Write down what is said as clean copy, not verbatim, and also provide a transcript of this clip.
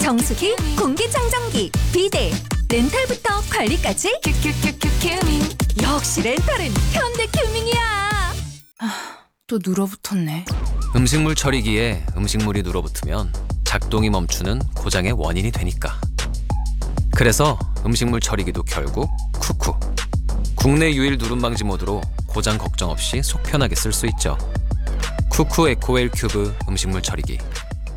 정수기, 공기청정기, 비데, 렌탈부터 관리까지 큐큐큐큐 큐밍. 역시 렌탈은 현대 큐밍이야. 또 눌어붙었네. 음식물 처리기에 음식물이 눌어붙으면 작동이 멈추는 고장의 원인이 되니까. 그래서 음식물 처리기도 결국 쿠쿠. 국내 유일 누름 방지 모드로 고장 걱정 없이 속 편하게 쓸 수 있죠. 쿠쿠 에코웰 큐브 음식물 처리기.